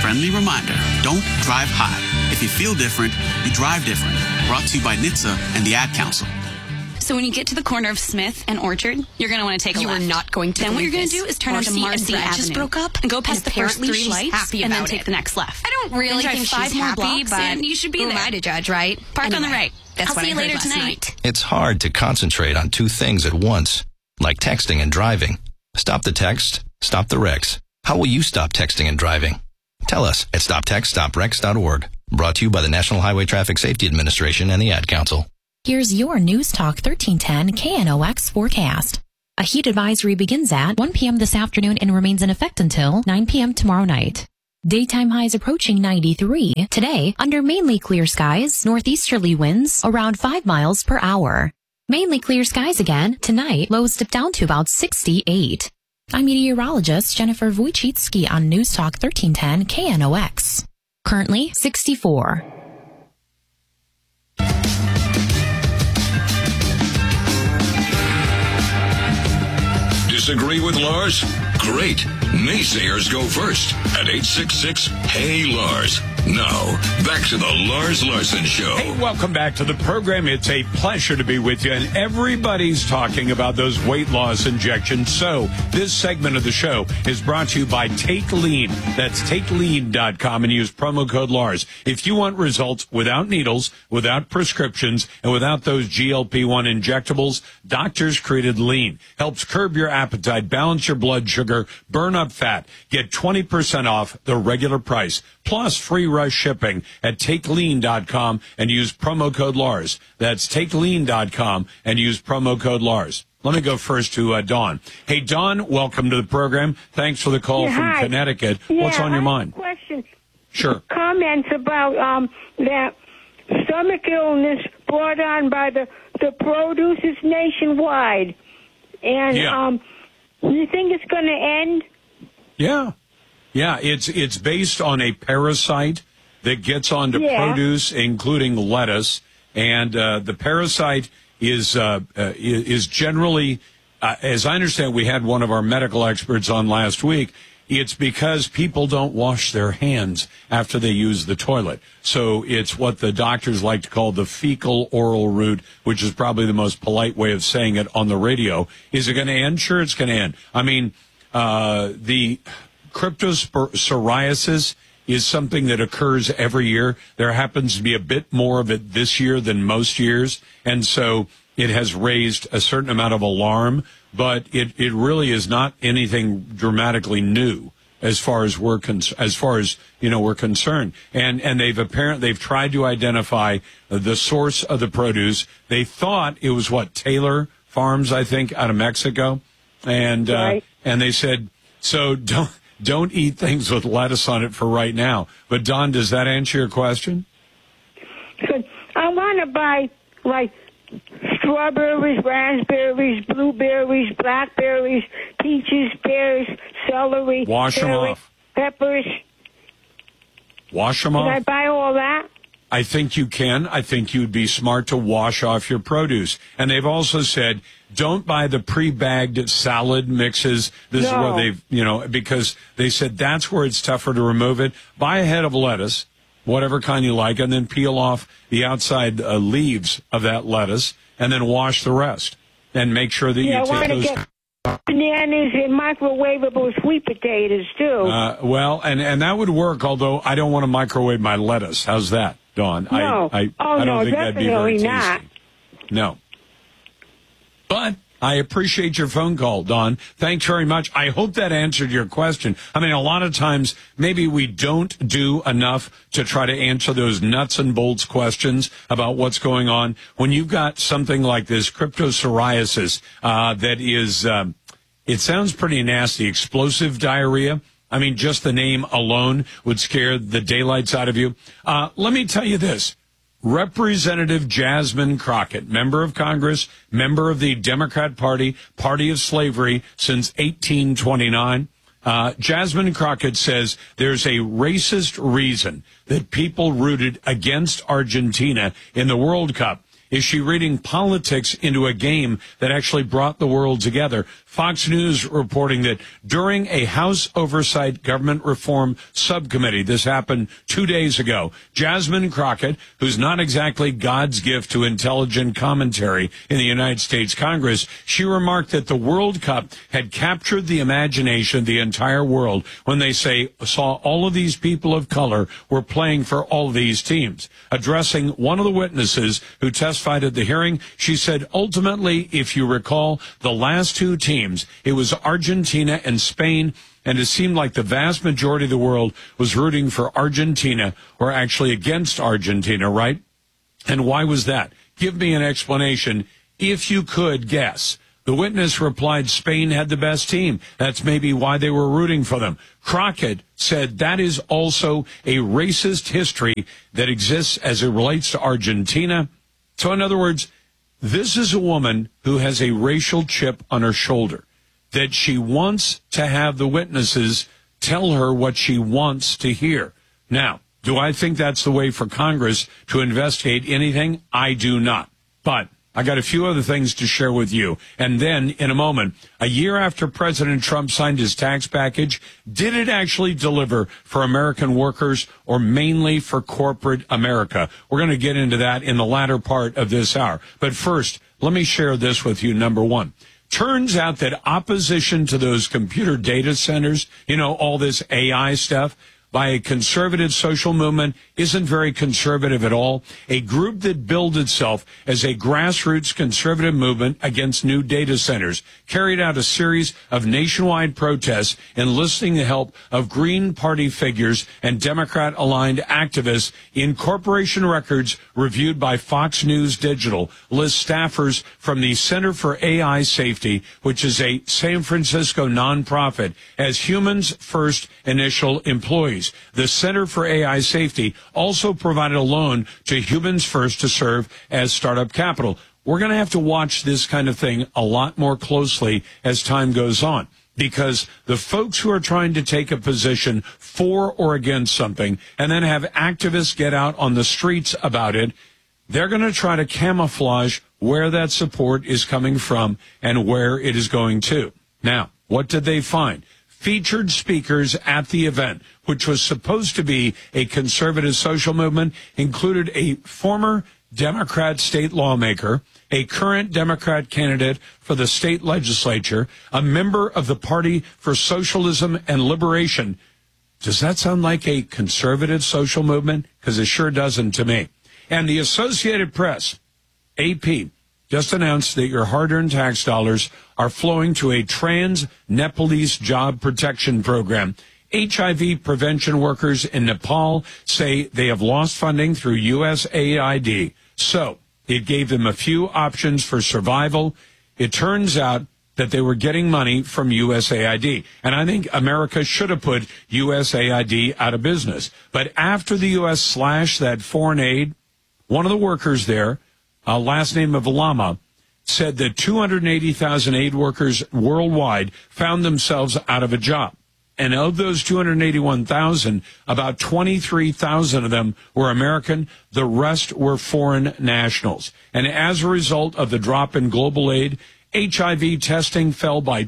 friendly reminder, don't drive high. If you feel different, you drive different. Brought to you by NHTSA and the Ad Council. So when you get to the corner of Smith and Orchard, you're going to want to take a left. You are not going to. Then what you're going to do is turn onto Marcy Avenue. Just broke up and go past the first 3 lights and then take the next left. I don't really think she's 5 more happy, blocks, but and you should be who there. am I to judge, right? Park on the right. That's I'll what see I you heard later last tonight. night. It's hard to concentrate on 2 things at once, like texting and driving. Stop the text, stop the wrecks. How will you stop texting and driving? Tell us at stoptextstopwrecks.org. Brought to you by the National Highway Traffic Safety Administration and the Ad Council. Here's your News Talk 1310 KNOX forecast. A heat advisory begins at 1 p.m. this afternoon and remains in effect until 9 p.m. tomorrow night. Daytime highs approaching 93. Today, under mainly clear skies, northeasterly winds around 5 miles per hour. Mainly clear skies again. Tonight, lows dip down to about 68. I'm meteorologist Jennifer Wojcicki on News Talk 1310 KNOX. Currently 64. Disagree with Lars? Great. Naysayers go first at 866-HEY-LARS. Now, back to the Lars Larson Show. Hey, welcome back to the program. It's a pleasure to be with you, and everybody's talking about those weight loss injections. So this segment of the show is brought to you by Take Lean. That's TakeLean.com, and use promo code Lars. If you want results without needles, without prescriptions, and without those GLP-1 injectables, Doctors created Lean. Helps curb your appetite, balance your blood sugar, burn up fat. Get 20% off the regular price, plus free rush shipping at TakeLean.com and use promo code Lars. That's TakeLean.com and use promo code Lars. Let me go first to Dawn. Hey, Dawn, welcome to the program. Thanks for the call from Connecticut. What's on your mind? Question. Sure. Comments about that stomach illness brought on by the produce is nationwide. And you think it's going to end? Yeah. Yeah, it's based on a parasite that gets onto produce, including lettuce. And the parasite is generally, as I understand, we had one of our medical experts on last week. It's because people don't wash their hands after they use the toilet. So it's what the doctors like to call the fecal oral route, which is probably the most polite way of saying it on the radio. Is it going to end? Sure, it's going to end. I mean, the cryptosporiasis is something that occurs every year. There happens to be a bit more of it this year than most years. And so it has raised a certain amount of alarm, but it really is not anything dramatically new as far as we're concerned. And they've tried to identify the source of the produce. They thought it was Taylor Farms, I think, out of Mexico. And and they said, so don't eat things with lettuce on it for right now. But Don, does that answer your question? I want to buy strawberries, raspberries, blueberries, blackberries, peaches, pears, celery. Wash them off. Peppers. Wash them off. Can I buy all that? I think you can. I think you'd be smart to wash off your produce. And they've also said, don't buy the pre-bagged salad mixes. This is where they've, because they said that's where it's tougher to remove it. Buy a head of lettuce, whatever kind you like, and then peel off the outside leaves of that lettuce, and then wash the rest. And make sure that you take those. Get bananas and microwavable sweet potatoes, too. Well, and that would work, although I don't want to microwave my lettuce. How's that, Dawn? No. I don't think that'd be very tasty. Not. No. But I appreciate your phone call, Dawn. Thanks very much. I hope that answered your question. I mean, a lot of times, maybe we don't do enough to try to answer those nuts and bolts questions about what's going on. When you've got something like this cryptosporiasis that is, it sounds pretty nasty, explosive diarrhea. I mean, just the name alone would scare the daylights out of you. Let me tell you this. Representative Jasmine Crockett, member of Congress, member of the Democrat Party, Party of Slavery since 1829. Jasmine Crockett says there's a racist reason that people rooted against Argentina in the World Cup. Is she reading politics into a game that actually brought the world together? Fox News reporting that during a House Oversight Government Reform Subcommittee, this happened 2 days ago, Jasmine Crockett, who's not exactly God's gift to intelligent commentary in the United States Congress, she remarked that the World Cup had captured the imagination of the entire world when they saw all of these people of color were playing for all of these teams. Addressing one of the witnesses who testified at the hearing, she said, ultimately, if you recall, the last two teams, it was Argentina and Spain, and it seemed like the vast majority of the world was rooting for Argentina or actually against Argentina, right? And why was that? Give me an explanation if you could guess. The witness replied Spain had the best team. That's maybe why they were rooting for them. Crockett said that is also a racist history that exists as it relates to Argentina. So in other words, this is a woman who has a racial chip on her shoulder, that she wants to have the witnesses tell her what she wants to hear. Now, do I think that's the way for Congress to investigate anything? I do not. But I got a few other things to share with you. And then, in a moment, a year after President Trump signed his tax package, did it actually deliver for American workers or mainly for corporate America? We're going to get into that in the latter part of this hour. But first, let me share this with you. Number one, turns out that opposition to those computer data centers, all this AI stuff, by a conservative social movement isn't very conservative at all. A group that billed itself as a grassroots conservative movement against new data centers carried out a series of nationwide protests enlisting the help of Green Party figures and Democrat-aligned activists. In corporation records reviewed by Fox News Digital list staffers from the Center for AI Safety, which is a San Francisco nonprofit, as Humans First initial employees. The Center for AI Safety also provided a loan to Humans First to serve as startup capital. We're going to have to watch this kind of thing a lot more closely as time goes on, because the folks who are trying to take a position for or against something and then have activists get out on the streets about it, they're going to try to camouflage where that support is coming from and where it is going to. Now, what did they find? Featured speakers at the event, which was supposed to be a conservative social movement, included a former Democrat state lawmaker, a current Democrat candidate for the state legislature, a member of the Party for Socialism and Liberation. Does that sound like a conservative social movement? Because it sure doesn't to me. And the Associated Press, AP, just announced that your hard-earned tax dollars are flowing to a trans-Nepalese job protection program. HIV prevention workers in Nepal say they have lost funding through USAID. So it gave them a few options for survival. It turns out that they were getting money from USAID. And I think America should have put USAID out of business. But after the U.S. slashed that foreign aid, one of the workers there, last name of Lama, said that 280,000 aid workers worldwide found themselves out of a job. And of those 281,000, about 23,000 of them were American. The rest were foreign nationals. And as a result of the drop in global aid, HIV testing fell by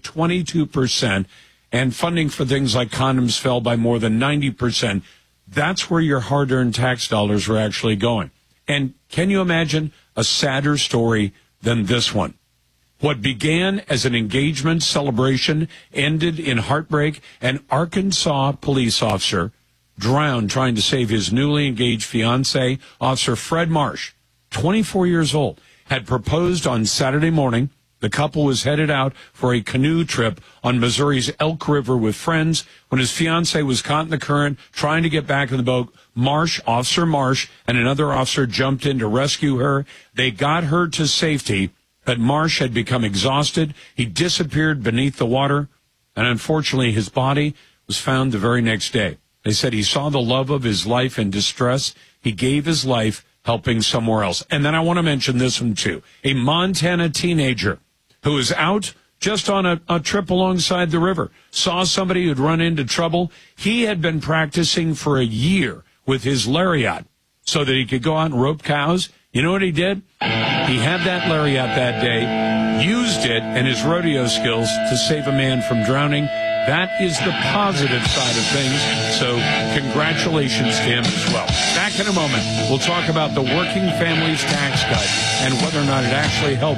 22%, and funding for things like condoms fell by more than 90%. That's where your hard-earned tax dollars were actually going. And can you imagine a sadder story than this one? What began as an engagement celebration ended in heartbreak. An Arkansas police officer drowned trying to save his newly engaged fiancée. Officer Fred Marsh, 24 years old, had proposed on Saturday morning. The couple was headed out for a canoe trip on Missouri's Elk River with friends when his fiancée was caught in the current trying to get back in the boat. Officer Marsh, and another officer jumped in to rescue her. They got her to safety, but Marsh had become exhausted. He disappeared beneath the water, and unfortunately his body was found the very next day. They said he saw the love of his life in distress. He gave his life helping somewhere else. And then I want to mention this one too. A Montana teenager who was out just on a trip alongside the river, saw somebody who'd run into trouble. He had been practicing for a year with his lariat so that he could go out and rope cows. You know what he did? He had that lariat that day, used it and his rodeo skills to save a man from drowning. That is the positive side of things. So congratulations to him as well. Back in a moment, we'll talk about the working families tax cut and whether or not it actually helps